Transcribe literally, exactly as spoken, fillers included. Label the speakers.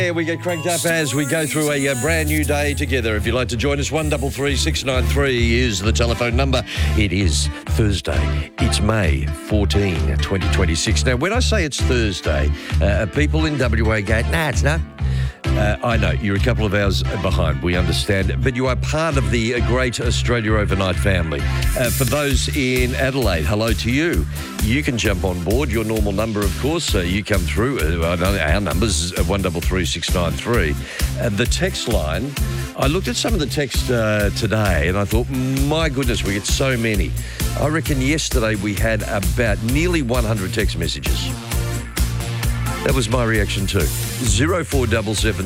Speaker 1: Yeah, we get cranked up as we go through a, uh brand new day together. If you'd like to join us, one double three six nine three is the telephone number. It is Thursday. It's May fourteenth, twenty twenty-six. Now, when I say it's Thursday, uh, people in W A go, nah, it's not. Uh, I know, you're a couple of hours behind, we understand, but you are part of the great Australia Overnight family. Uh, for those in Adelaide, hello to you. You can jump on board, your normal number, of course. Uh, you come through, uh, our numbers, uh, one double three six nine three. Uh, the text line, I looked at some of the text uh, today and I thought, my goodness, we get so many. I reckon yesterday we had about nearly one hundred text messages. That was my reaction too. zero four seven seven